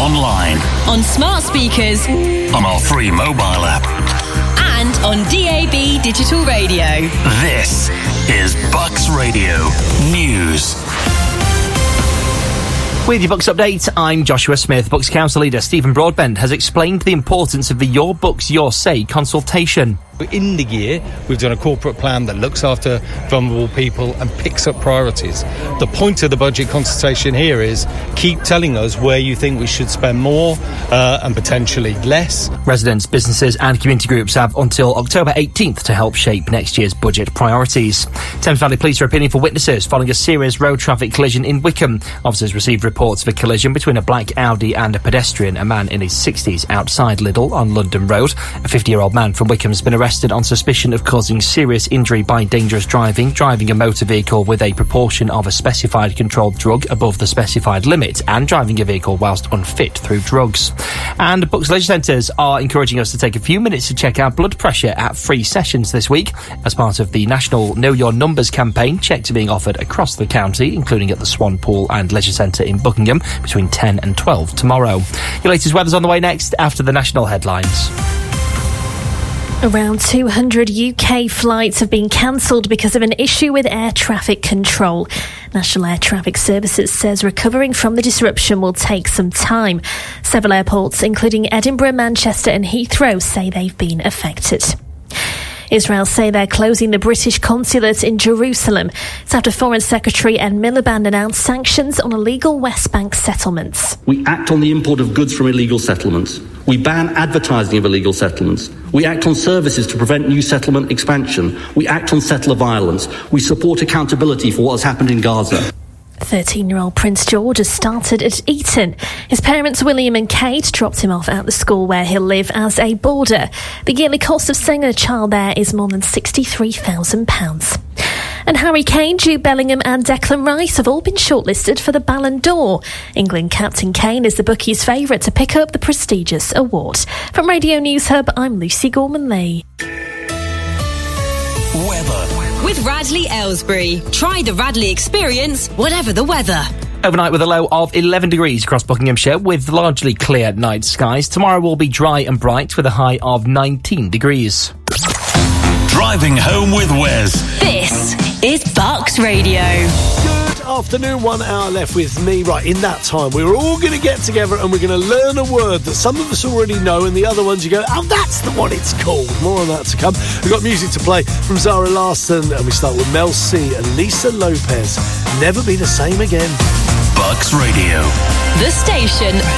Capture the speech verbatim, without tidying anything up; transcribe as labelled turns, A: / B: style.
A: online,
B: on smart speakers,
A: on our free mobile app,
B: and on D A B digital radio.
A: This is Bucks Radio News.
C: With your Bucks update, I'm Joshua Smith. Bucks Council leader Stephen Broadbent has explained the importance of the Your Bucks, Your Say consultation.
D: In the year, we've done a corporate plan that looks after vulnerable people and picks up priorities. The point of the budget consultation here is keep telling us where you think we should spend more uh, and potentially less.
C: Residents, businesses and community groups have until October eighteenth to help shape next year's budget priorities. Thames Valley Police are appealing for witnesses following a serious road traffic collision in Wickham. Officers received reports of a collision between a black Audi and a pedestrian, a man in his sixties, outside Lidl on London Road. A fifty-year-old man from Wickham has been arrested on suspicion of causing serious injury by dangerous driving, driving a motor vehicle with a proportion of a specified controlled drug above the specified limit, and driving a vehicle whilst unfit through drugs. And Bucks Leisure Centres are encouraging us to take a few minutes to check our blood pressure at free sessions this week as part of the national Know Your Numbers campaign. Checks are being offered across the county, including at the Swan Pool and Leisure Centre in Buckingham between ten and twelve tomorrow. Your latest weather's on the way next after the national headlines.
E: Around two hundred U K flights have been cancelled because of an issue with air traffic control. National Air Traffic Services says recovering from the disruption will take some time. Several airports, including Edinburgh, Manchester and Heathrow, say they've been affected. Israel say they're closing the British consulate in Jerusalem. It's after Foreign Secretary Ed Miliband announced sanctions on illegal West Bank settlements.
F: We act on the import of goods from illegal settlements. We ban advertising of illegal settlements. We act on services to prevent new settlement expansion. We act on settler violence. We support accountability for what has happened in Gaza.
E: thirteen-year-old Prince George has started at Eton. His parents, William and Kate, dropped him off at the school where he'll live as a boarder. The yearly cost of sending a child there is more than sixty-three thousand pounds. And Harry Kane, Jude Bellingham and Declan Rice have all been shortlisted for the Ballon d'Or. England captain Kane is the bookies' favourite to pick up the prestigious award. From Radio News Hub, I'm Lucy Gorman-Lee.
A: Weather.
B: With Radley Aylesbury. Try the Radley experience, whatever the weather.
C: Overnight with a low of eleven degrees across Buckinghamshire with largely clear night skies. Tomorrow will be dry and bright with a high of nineteen degrees.
A: Driving home with Wes.
B: This is Bucks Radio.
G: Good afternoon, one hour left with me. Right, in that time, we're all going to get together and we're going to learn a word that some of us already know and the other ones you go, oh, that's the one it's called. More on that to come. We've got music to play from Zara Larsson and we start with Mel C and Lisa Lopez. Never Be the Same Again.
A: Bucks Radio.
B: The station